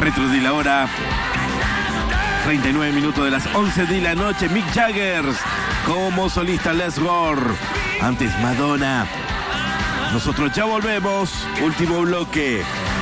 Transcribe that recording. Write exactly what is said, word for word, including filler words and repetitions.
Retro de la hora. treinta y nueve minutos de las once de la noche. Mick Jagger como solista Les Gore. Antes Madonna. Nosotros ya volvemos. Último bloque.